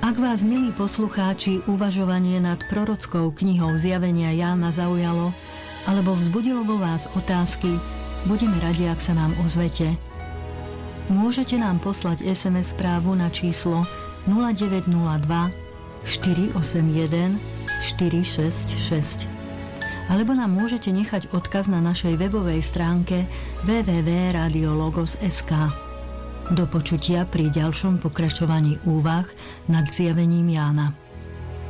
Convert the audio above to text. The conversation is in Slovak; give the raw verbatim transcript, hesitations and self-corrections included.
Ak vás, milí poslucháči, uvažovanie nad prorockou knihou Zjavenia Jána zaujalo, alebo vzbudilo vo vás otázky, budeme radi, ak sa nám ozvete. Môžete nám poslať es em es správu na číslo nula deväť nula dva štyri osem jeden štyri šesť šesť. Alebo nám môžete nechať odkaz na našej webovej stránke w w w bodka radio logos bodka es ká. Do počutia pri ďalšom pokračovaní úvah nad Zjavením Jána.